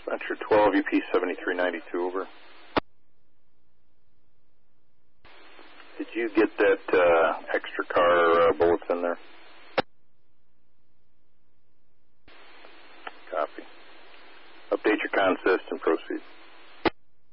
Venture 12, UP 7392, over. Did you get that extra car bullets in there? Copy. Update your consist and proceed.